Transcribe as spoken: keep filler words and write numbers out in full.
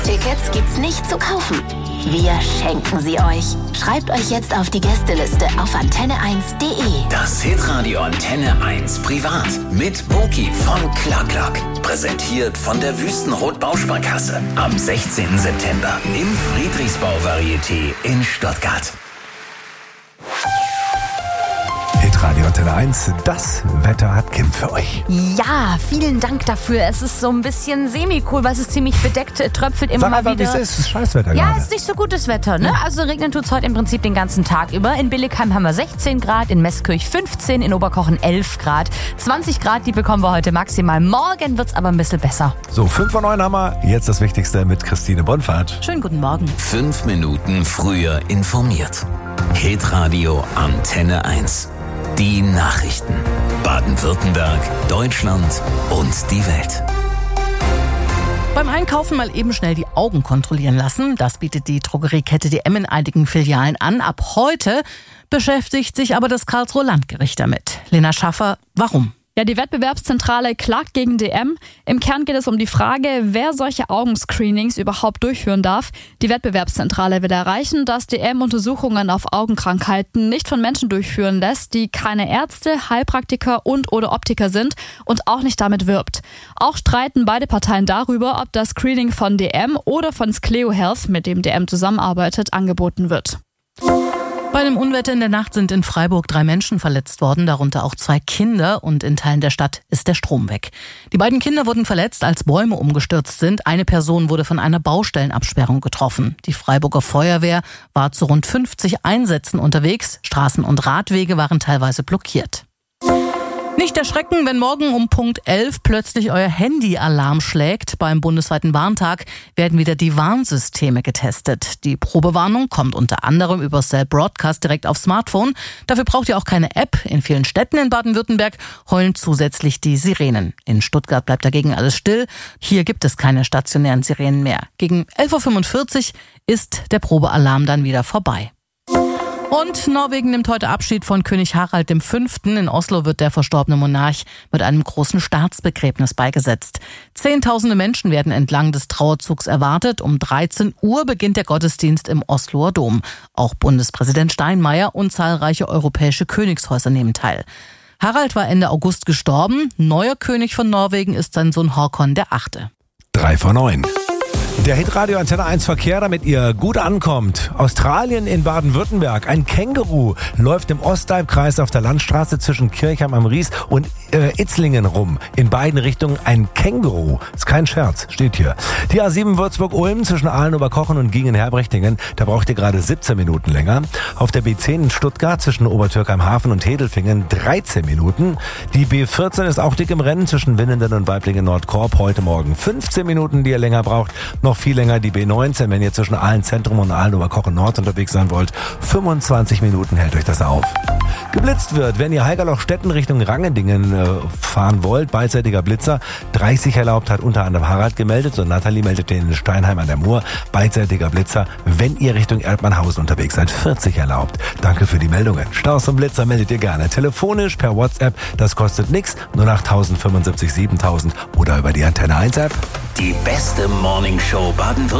Tickets gibt's nicht zu kaufen. Wir schenken sie euch. Schreibt euch jetzt auf die Gästeliste auf antenne eins punkt de. Das Hitradio Antenne eins Privat mit Boki von Clark. Präsentiert von der Wüstenrot Bausparkasse. Am sechzehnten September im Friedrichsbau Varieté in Stuttgart. Hitradio Antenne eins, das Wetter hat Kim für euch. Ja, vielen Dank dafür. Es ist so ein bisschen semi-cool, weil es ist ziemlich bedeckt, tröpfelt immer Sag mal einfach, wieder. wie es ist, es ist Scheißwetter Ja, gerade. ist nicht so gutes Wetter, ne? Also regnen tut's heute im Prinzip den ganzen Tag über. In Billigheim haben wir sechzehn Grad, in Meßkirch fünfzehn, in Oberkochen elf Grad. zwanzig Grad, die bekommen wir heute maximal. Morgen wird's aber ein bisschen besser. So, fünf vor neun haben wir. Jetzt das Wichtigste mit Christine Bonfahrt. Schönen guten Morgen. Fünf Minuten früher informiert. Hitradio Antenne eins. Die Nachrichten. Baden-Württemberg, Deutschland und die Welt. Beim Einkaufen mal eben schnell die Augen kontrollieren lassen. Das bietet die Drogeriekette D M in einigen Filialen an. Ab heute beschäftigt sich aber das Karlsruher Landgericht damit. Lena Schaffer, warum? Ja, die Wettbewerbszentrale klagt gegen D M. Im Kern geht es um die Frage, wer solche Augenscreenings überhaupt durchführen darf. Die Wettbewerbszentrale will erreichen, dass D M Untersuchungen auf Augenkrankheiten nicht von Menschen durchführen lässt, die keine Ärzte, Heilpraktiker und oder Optiker sind und auch nicht damit wirbt. Auch streiten beide Parteien darüber, ob das Screening von D M oder von Scleo Health, mit dem D M zusammenarbeitet, angeboten wird. Bei einem Unwetter in der Nacht sind in Freiburg drei Menschen verletzt worden, darunter auch zwei Kinder, und in Teilen der Stadt ist der Strom weg. Die beiden Kinder wurden verletzt, als Bäume umgestürzt sind. Eine Person wurde von einer Baustellenabsperrung getroffen. Die Freiburger Feuerwehr war zu rund fünfzig Einsätzen unterwegs. Straßen und Radwege waren teilweise blockiert. Nicht erschrecken, wenn morgen um Punkt elf plötzlich euer Handy-Alarm schlägt. Beim bundesweiten Warntag werden wieder die Warnsysteme getestet. Die Probewarnung kommt unter anderem über Cell Broadcast direkt aufs Smartphone. Dafür braucht ihr auch keine App. In vielen Städten in Baden-Württemberg heulen zusätzlich die Sirenen. In Stuttgart bleibt dagegen alles still. Hier gibt es keine stationären Sirenen mehr. Gegen elf Uhr fünfundvierzig ist der Probealarm dann wieder vorbei. Und Norwegen nimmt heute Abschied von König Harald der Fünfte. In Oslo wird der verstorbene Monarch mit einem großen Staatsbegräbnis beigesetzt. Zehntausende Menschen werden entlang des Trauerzugs erwartet. Um dreizehn Uhr beginnt der Gottesdienst im Osloer Dom. Auch Bundespräsident Steinmeier und zahlreiche europäische Königshäuser nehmen teil. Harald war Ende August gestorben. Neuer König von Norwegen ist sein Sohn Håkon der Achte. Drei vor neun. Der Hitradio Antenne eins Verkehr, damit ihr gut ankommt. Australien in Baden-Württemberg. Ein Känguru läuft im Ostalbkreis auf der Landstraße zwischen Kirchheim am Ries und äh, Itzlingen rum. In beiden Richtungen ein Känguru. Ist kein Scherz, steht hier. Die A sieben Würzburg-Ulm zwischen Aalen-Oberkochen und Giengen-Herbrechtingen. Da braucht ihr gerade siebzehn Minuten länger. Auf der B zehn in Stuttgart zwischen Obertürkheim-Hafen und Hedelfingen dreizehn Minuten. Die B vierzehn ist auch dick im Rennen zwischen Winnenden und Weiblingen-Nordkorp. Heute Morgen fünfzehn Minuten, die ihr länger braucht. Noch viel länger die B neunzehn, wenn ihr zwischen Aalen-Zentrum und Aalen-Oberkochen Nord unterwegs sein wollt. fünfundzwanzig Minuten hält euch das auf. Geblitzt wird, wenn ihr Haigerloch-Stetten Richtung Rangendingen äh, fahren wollt, beidseitiger Blitzer. dreißig erlaubt, hat unter anderem Harald gemeldet und Nathalie meldet den in Steinheim an der Mur. Beidseitiger Blitzer, wenn ihr Richtung Erdmannhausen unterwegs seid, vierzig erlaubt. Danke für die Meldungen. Staus und Blitzer meldet ihr gerne. Telefonisch, per WhatsApp, das kostet nichts. null acht fünfundsiebzig siebentausend oder über die Antenne eins App. Die beste Morningshow Baden-Württemberg.